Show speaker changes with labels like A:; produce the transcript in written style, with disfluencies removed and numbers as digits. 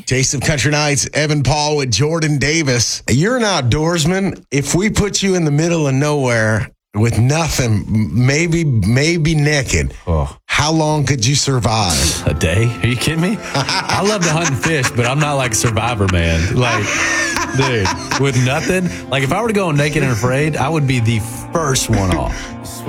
A: Taste of Country Nights, Evan Paul with Jordan Davis. You're an outdoorsman. If we put you in the middle of nowhere with nothing, maybe naked, how long could you survive?
B: A day? Are you kidding me? I love to hunt and fish, but I'm not like Survivor, man. Like, dude, with nothing. Like, if I were to go naked and afraid, I would be the first one off.